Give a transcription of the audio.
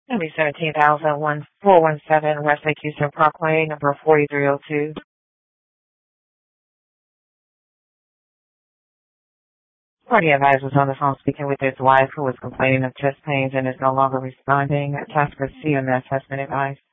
That'll be 17,417 West Lake Houston Parkway, number 4302. Party advisor was on the phone speaking with his wife who was complaining of chest pains and is no longer responding. A task for CMS has been advised.